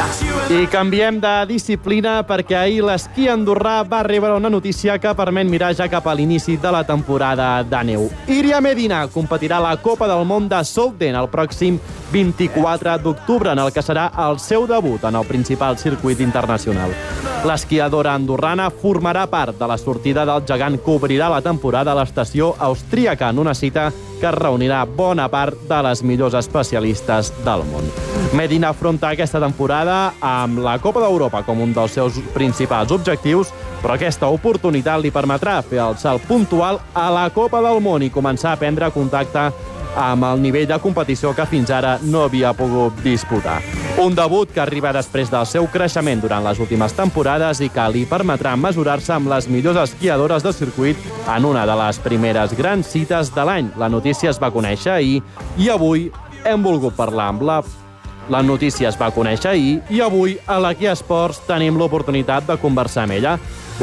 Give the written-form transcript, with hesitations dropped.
I canviem de disciplina perquè ahir l'esquí andorrà va rebre una notícia que permet mirar ja cap a l'inici de la temporada de neu. Iria Medina competirà a la Copa del Món de Solden el pròxim 24 d'octubre, en el que serà el seu debut en el principal circuit internacional. L'esquiadora andorrana formarà part de la sortida del gegant que obrirà la temporada a l'estació austríaca en una cita que reunirà bona part de les millors especialistes del món. Medina afronta aquesta temporada amb la Copa d'Europa com un dels seus principals objectius, però aquesta oportunitat li permetrà fer el salt puntual a la Copa del Món i començar a prendre contacte amb el nivell de competició que fins ara no havia pogut disputar. Un debut que arriba després del seu creixement durant les últimes temporades i que li permetrà mesurar-se amb les millors esquiadores de circuit en una de les primeres grans cites de l'any. La notícia es va conèixer ahir i avui hem volgut parlar amb la... La notícia es va conèixer ahir i avui a l'Aquí Esports tenim l'oportunitat de conversar amb ella.